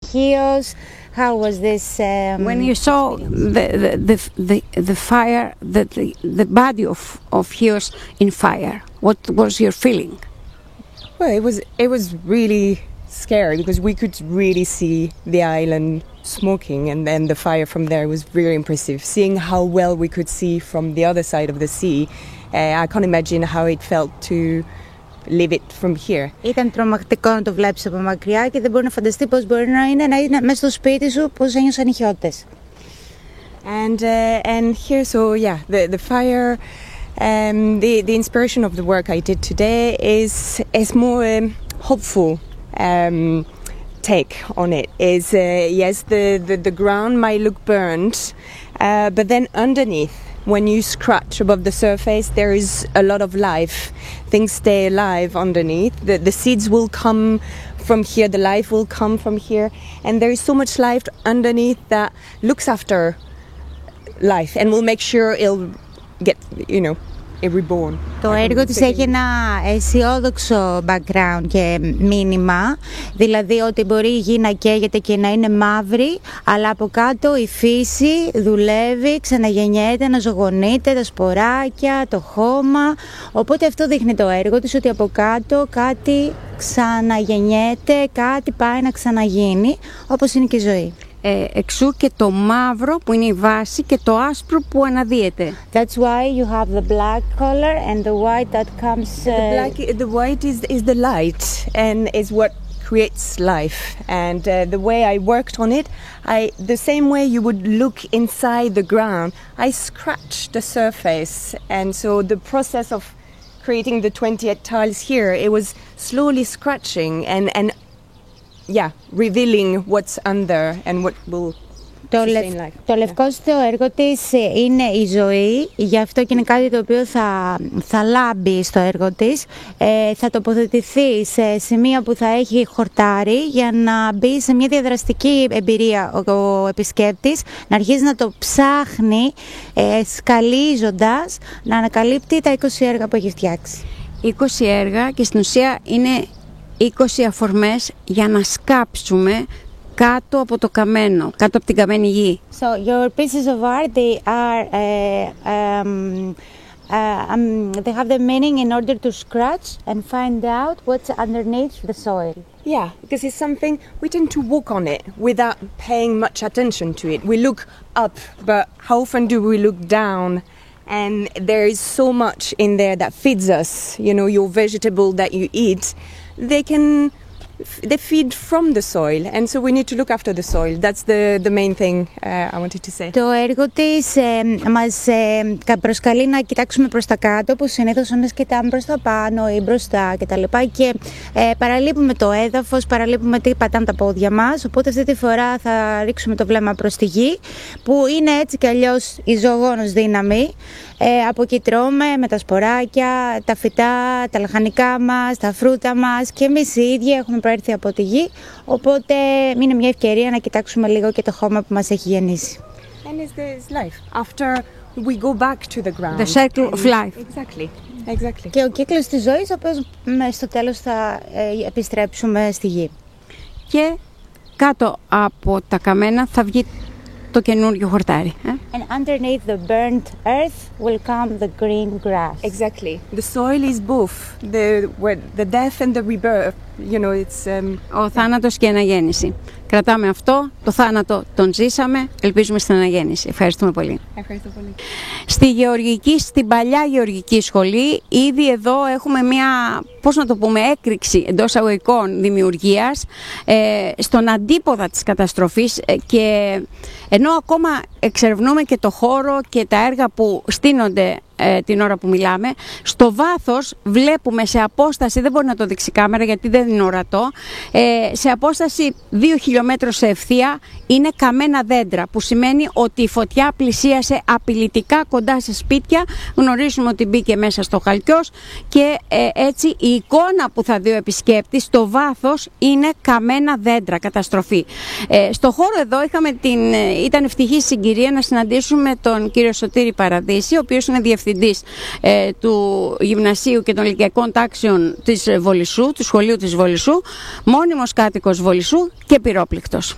Chios? How was this? When you saw the fire, the body of Chios in fire, what was your feeling? Well, it was really scary because we could really see the island smoking, and then the fire from there was very impressive. Seeing how well we could see from the other side of the sea, I can't imagine how it felt to live it from here. Ήταν τρομακτικό να το βλέπεις από μακριά και δεν μπορεί να φανταστεί πώς μπορεί να είναι μέσα στο σπίτι σου, πώς ένιωσαν οι χιώτες. And here, so yeah, the fire, the inspiration of the work I did today is more hopeful take on it. Is yes, the ground might look burnt, but then underneath, when you scratch above the surface, there is a lot of life. Things stay alive underneath. The seeds will come from here, the life will come from here, and there is so much life underneath that looks after life and will make sure it'll get, reborn. Το έργο της έχει ένα αισιόδοξο background και μήνυμα, δηλαδή ότι μπορεί η γη να καίγεται και να είναι μαύρη, αλλά από κάτω η φύση δουλεύει, ξαναγεννιέται, αναζωογονείται, τα σποράκια, το χώμα, οπότε αυτό δείχνει το έργο της, ότι από κάτω κάτι ξαναγεννιέται, κάτι πάει να ξαναγίνει, όπως είναι και η ζωή. Εξού και το μαύρο που είναι η βάση και το άσπρο που αναδύεται. That's why you have the black color and the white that comes. The white is the light and is what creates life. And the way I worked on it, the same way you would look inside the ground, I scratched the surface, and so the process of creating the 28 tiles here, it was slowly scratching and revealing what's under and what will sustain life. Το λευκό στο έργο της είναι η ζωή, γι' αυτό και είναι κάτι το οποίο θα λάμπει στο έργο της. Θα τοποθετηθεί σε σημεία που θα έχει χορτάρι για να μπει σε μια διαδραστική εμπειρία ο επισκέπτης, να αρχίζει να το ψάχνει σκαλίζοντας, να ανακαλύπτει τα 20 έργα που έχει φτιάξει. 20 έργα και στην ουσία είναι 20 αφορμές για να σκάψουμε κάτω από το καμένο, κάτω από την καμένη γη. So your pieces of art, they have the meaning in order to scratch and find out what's underneath the soil. Yeah, because it's something we tend to walk on it without paying much attention to it. We look up, but how often do we look down? And there is so much in there that feeds us. Your vegetable that you eat, they feed from the soil, and so we need to look after the soil. That's the main thing I wanted to say. Το έργο της μας προσκαλεί να κοιτάξουμε προς τα κάτω, που συνήθως εμείς κοιτάμε προς τα πάνω ή μπροστά κτλ. Και παραλείπουμε το έδαφος, παραλείπουμε τι πατάνε τα πόδια μας, οπότε αυτή τη φορά θα ρίξουμε το βλέμμα προς τη γη, που είναι έτσι κι αλλιώς η ζωογόνος δύναμη. Από εκεί τρώμε με τα σποράκια, τα φυτά, τα λαχανικά μας, τα φρούτα μας, και εμείς οι ίδιοι έχουμε προέρθει από τη γη, οπότε είναι μια ευκαιρία να κοιτάξουμε λίγο και το χώμα που μας έχει γεννήσει. And it's life. After we go back to the ground. The circle of life. Exactly. Και ο κύκλος της ζωής, ο οποίος στο τέλος θα επιστρέψουμε στη γη. Και κάτω από τα καμένα θα βγει το καινούριο χορτάρι. And underneath the burnt earth will come the green grass. Exactly. The soil is both the death and the rebirth. It's Ο θάνατος και η αναγέννηση. Κρατάμε αυτό, το θάνατο τον ζήσαμε, ελπίζουμε στην αναγέννηση. Ευχαριστούμε πολύ. Ευχαριστώ πολύ. Στην παλιά γεωργική σχολή, ήδη εδώ έχουμε μια, έκρηξη εντός αγωγικών δημιουργίας στον αντίποδα της καταστροφής, και ενώ ακόμα εξερευνούμε και το χώρο και τα έργα που στείνονται την ώρα που μιλάμε, στο βάθος βλέπουμε σε απόσταση, δεν μπορεί να το δείξει η κάμερα γιατί δεν είναι ορατό, σε απόσταση 2 χιλιόμετρων σε ευθεία είναι καμένα δέντρα, που σημαίνει ότι η φωτιά πλησίασε απειλητικά κοντά σε σπίτια. Γνωρίζουμε ότι μπήκε μέσα στο Χαλκιός, και έτσι η εικόνα που θα δει ο επισκέπτης στο βάθος είναι καμένα δέντρα, καταστροφή. Στο χώρο εδώ ήταν ευτυχή συγκυρία να συναντήσουμε τον κύριο Σωτήρη Παραδίση, ο οποίος είναι διευθυντής του Γυμνασίου και των Λυκειακών Τάξεων της Βολισσού, του σχολείου της Βολισσού, μόνιμος κάτοικος Βολισσού και πυρόπληκτος.